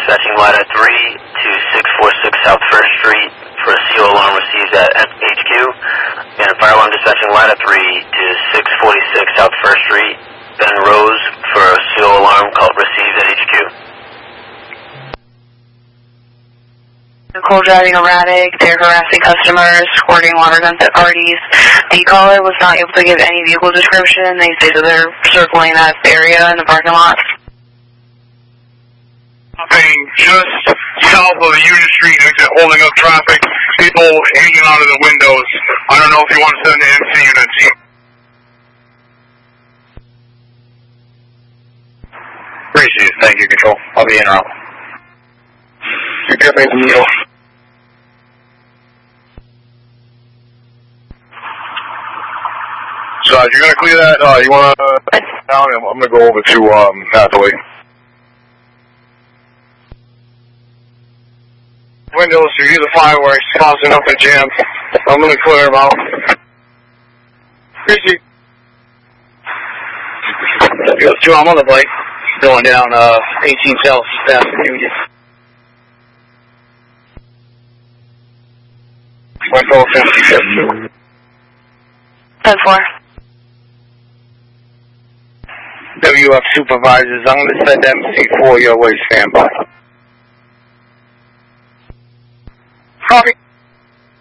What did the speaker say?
dispatching line at 3 to 646 South 1st Street for a CO alarm received at HQ. And fire alarm dispatching line at 3 to 646 South 1st Street, Ben Rose, for a CO alarm called received at HQ. Vehicle driving erratic, they're harassing customers, squirting water guns at parties. The caller was not able to give any vehicle description. They say that they're circling that area in the parking lot. Just south of the Union Street exit, holding up traffic, people hanging out of the windows. I don't know if you want to send the MC units. Appreciate it. Thank you, Control. I'll be in or out. You get me the needle. So you're going to clear that, you want to down, and I'm going to go over to Hathaway. Windows, you hear the fireworks causing up a jam. I'm going to clear them out. Appreciate it. Joe, I'm on the bike going down 18 South past Union. Window 56. 10-4. WF supervisors, I'm going to send MC4 your way, standby. Copy.